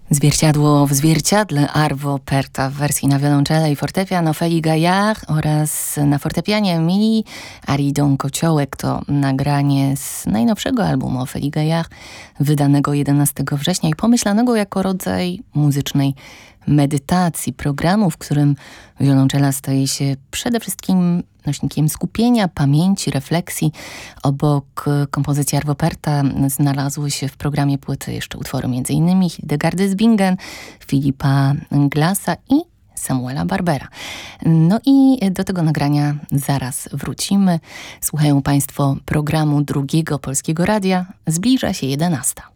Zwierciadło w zwierciadle Arvo Pärta w wersji na wiolonczele i fortepian Ophélie Gaillard oraz na fortepianie Emilie Aridon-Kociołek. To nagranie z najnowszego albumu Ophélie Gaillard, wydanego 11 września i pomyślanego jako rodzaj muzycznej medytacji, programu, w którym wiolonczela staje się przede wszystkim nośnikiem skupienia, pamięci, refleksji. Obok kompozycji Arvo Pärta znalazły się w programie płyty jeszcze utwory m.in. Hildegardy z Bingen, Filipa Glassa i Samuela Barbera. No i do tego nagrania zaraz wrócimy. Słuchają Państwo programu Drugiego Polskiego Radia. Zbliża się 11.